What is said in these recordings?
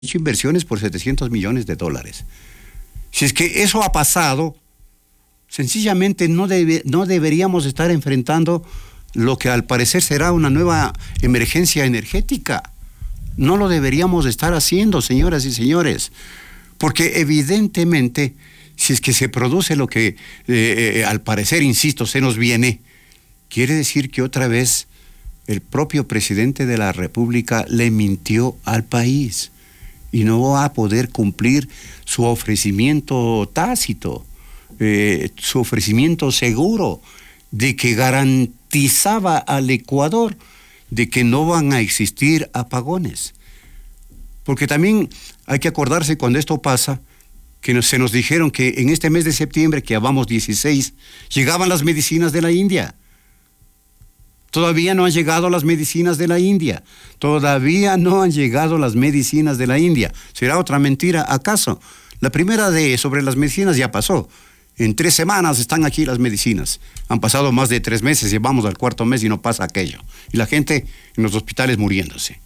hecho inversiones por 700 millones de dólares. Si es que eso ha pasado, sencillamente no deberíamos estar enfrentando lo que al parecer será una nueva emergencia energética. No lo deberíamos estar haciendo, señoras y señores, porque evidentemente, si es que se produce lo que al parecer, insisto, se nos viene, quiere decir que otra vez el propio presidente de la República le mintió al país y no va a poder cumplir su ofrecimiento tácito, su ofrecimiento seguro de que garantizaba al Ecuador de que no van a existir apagones. Porque también hay que acordarse cuando esto pasa, que se nos dijeron que en este mes de septiembre, que ya vamos 16, llegaban las medicinas de la India. Todavía no han llegado las medicinas de la India. Todavía no han llegado las medicinas de la India. ¿Será otra mentira acaso? La primera sobre las medicinas ya pasó. En 3 semanas están aquí las medicinas. Han pasado más de 3 meses, llevamos al 4.º mes y no pasa aquello. Y la gente en los hospitales muriéndose.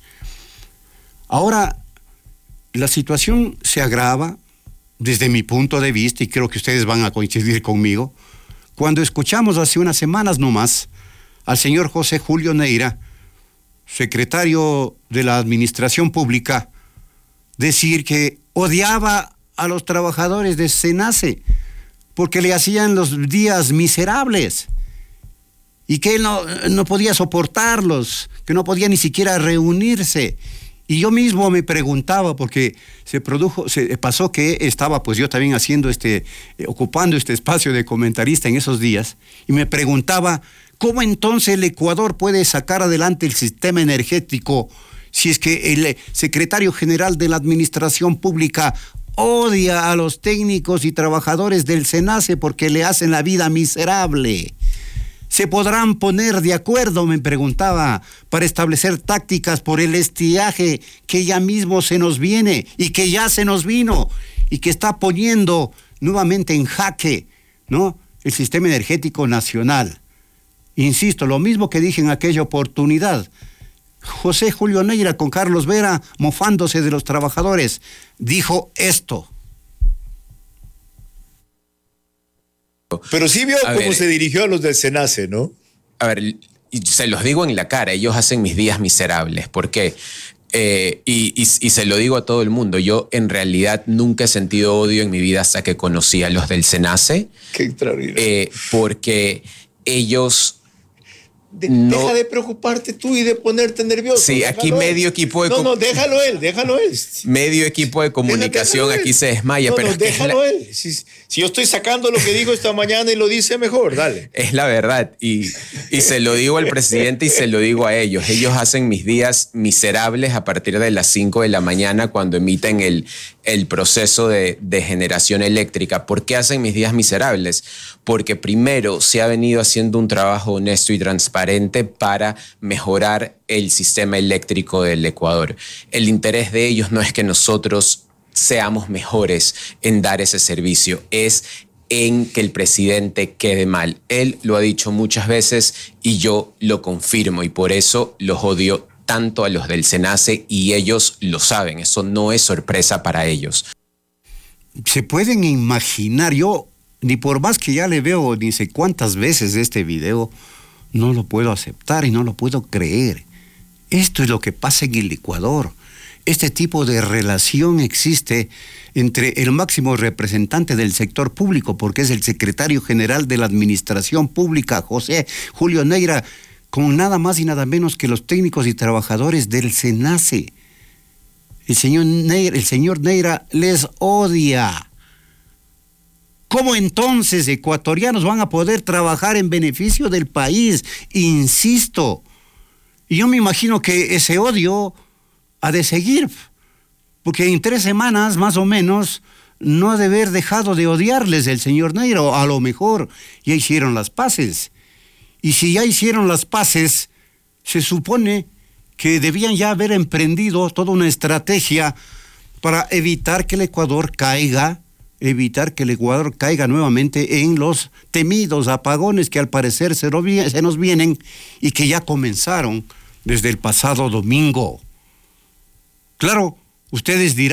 Ahora, la situación se agrava desde mi punto de vista, y creo que ustedes van a coincidir conmigo, cuando escuchamos hace unas semanas nomás al señor José Julio Neira, secretario de la Administración Pública, decir que odiaba a los trabajadores de SENACE porque le hacían los días miserables y que él no podía soportarlos, que no podía ni siquiera reunirse. Y yo mismo me preguntaba, porque pasó que estaba pues yo también ocupando este espacio de comentarista en esos días, y me preguntaba, ¿cómo entonces el Ecuador puede sacar adelante el sistema energético si es que el secretario general de la Administración Pública odia a los técnicos y trabajadores del SENACE porque le hacen la vida miserable? ¿Se podrán poner de acuerdo, me preguntaba, para establecer tácticas por el estiaje que ya mismo se nos viene y que ya se nos vino y que está poniendo nuevamente en jaque, ¿no?, el sistema energético nacional? Insisto, lo mismo que dije en aquella oportunidad. José Julio Neira con Carlos Vera, mofándose de los trabajadores, dijo esto. Pero sí vio cómo se dirigió a los del SENACE, ¿no? A ver, se los digo en la cara, ellos hacen mis días miserables. ¿Por qué? Y se lo digo a todo el mundo. Yo en realidad nunca he sentido odio en mi vida hasta que conocí a los del SENACE. Qué extraordinario. Porque ellos... Deja de preocuparte tú y de ponerte nervioso. Sí, aquí medio equipo de... No, déjalo él. Medio equipo de comunicación aquí se desmaya. No, déjalo él. Si yo estoy sacando lo que dijo esta mañana y lo dice mejor, dale. Es la verdad. Y se lo digo al presidente y se lo digo a ellos. Ellos hacen mis días miserables a partir de las 5 de la mañana cuando emiten el proceso de generación eléctrica. ¿Por qué hacen mis días miserables? Porque primero se ha venido haciendo un trabajo honesto y transparente para mejorar el sistema eléctrico del Ecuador. El interés de ellos no es que nosotros seamos mejores en dar ese servicio, es en que el presidente quede mal. Él lo ha dicho muchas veces y yo lo confirmo, y por eso los odio tanto a los del SENACE, y ellos lo saben, eso no es sorpresa para ellos. Se pueden imaginar, yo ni por más que ya le veo ni sé cuántas veces este video, no lo puedo aceptar y no lo puedo creer. Esto es lo que pasa en el Ecuador. Este tipo de relación existe entre el máximo representante del sector público, porque es el secretario general de la Administración Pública, José Julio Neira, con nada más y nada menos que los técnicos y trabajadores del SENACE. El señor Neira les odia. ¿Cómo entonces ecuatorianos van a poder trabajar en beneficio del país? Insisto. Y yo me imagino que ese odio ha de seguir, porque en 3 semanas más o menos no ha de haber dejado de odiarles el señor Neira, o a lo mejor ya hicieron las paces. Y si ya hicieron las paces, se supone que debían ya haber emprendido toda una estrategia para evitar que el Ecuador caiga nuevamente en los temidos apagones que al parecer se nos vienen y que ya comenzaron desde el pasado domingo. Claro, Ustedes dirán.